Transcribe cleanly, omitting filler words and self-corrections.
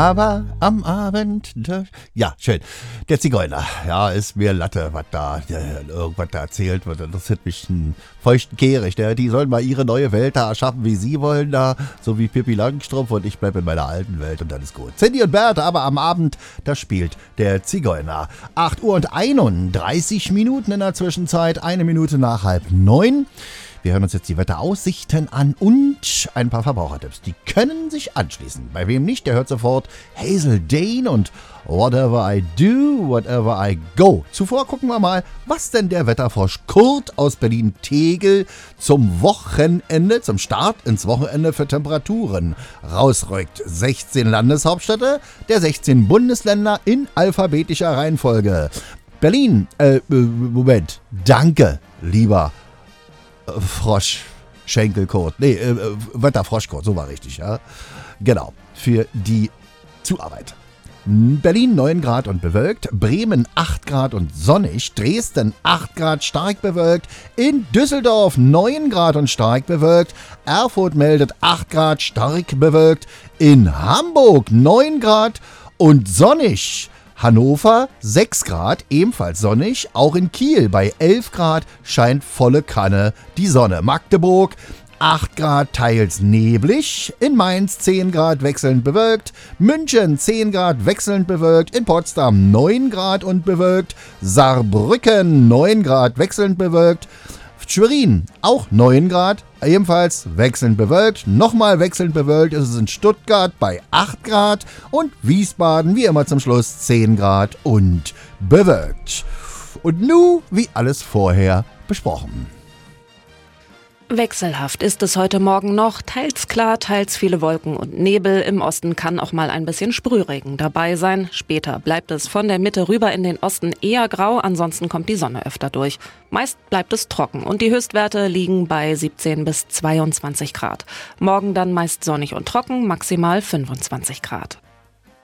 Aber am Abend, ja, schön. Der Zigeuner, ja, ist mir Latte, was da, irgendwas da erzählt wird. Das interessiert mich einen feuchten Kehricht. Die sollen mal ihre neue Welt da erschaffen, wie sie wollen da, so wie Pippi Langstrumpf, und ich bleibe in meiner alten Welt und dann ist gut. Cindy und Bert, aber am Abend, da spielt der Zigeuner. 8 Uhr und 31 Minuten in der Zwischenzeit, 1 Minute nach 8:30. Wir hören uns jetzt die Wetteraussichten an und ein paar Verbrauchertipps. Die können sich anschließen. Bei wem nicht, der hört sofort Hazel Dane und Whatever I Do, Whatever I Go. Zuvor gucken wir mal, was denn der Wetterfrosch Kurt aus Berlin-Tegel zum Wochenende, zum Start ins Wochenende für Temperaturen rausrückt. 16 Landeshauptstädte der 16 Bundesländer in alphabetischer Reihenfolge. Berlin, Moment, danke, lieber Frosch, Schenkelkurt. Nee, Wetterfroschkurt, so war richtig, ja. Genau, für die Zuarbeit. Berlin 9 Grad und bewölkt, Bremen 8 Grad und sonnig, Dresden 8 Grad stark bewölkt, in Düsseldorf 9 Grad und stark bewölkt, Erfurt meldet 8 Grad stark bewölkt, in Hamburg 9 Grad und sonnig. Hannover 6 Grad, ebenfalls sonnig. Auch in Kiel bei 11 Grad scheint volle Kanne die Sonne. Magdeburg 8 Grad, teils neblig. In Mainz 10 Grad, wechselnd bewölkt. München 10 Grad, wechselnd bewölkt. In Potsdam 9 Grad und bewölkt. Saarbrücken 9 Grad, wechselnd bewölkt. Schwerin auch 9 Grad, ebenfalls wechselnd bewölkt. Nochmal wechselnd bewölkt ist es in Stuttgart bei 8 Grad und Wiesbaden wie immer zum Schluss 10 Grad und bewölkt. Und nun wie alles vorher besprochen. Wechselhaft ist es heute Morgen noch, teils klar, teils viele Wolken und Nebel. Im Osten kann auch mal ein bisschen Sprühregen dabei sein. Später bleibt es von der Mitte rüber in den Osten eher grau, ansonsten kommt die Sonne öfter durch. Meist bleibt es trocken und die Höchstwerte liegen bei 17 bis 22 Grad. Morgen dann meist sonnig und trocken, maximal 25 Grad.